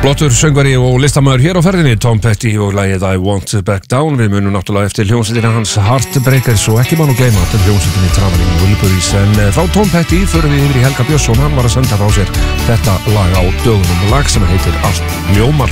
Flottur söngvari og listamaður hér á ferðinni, Tom Petty og lagið I Want Back Down. Við munum náttúrulega eftir hljómsveitina hans Heartbreakers og ekki má nú gleyma til hljómsveitinni Traveling Wilburys. En frá Tom Petty förum við yfir í Helga Björnsson. Hann var að senda frá sér þetta lag á dögunum, lag sem heitir Allt ljómar.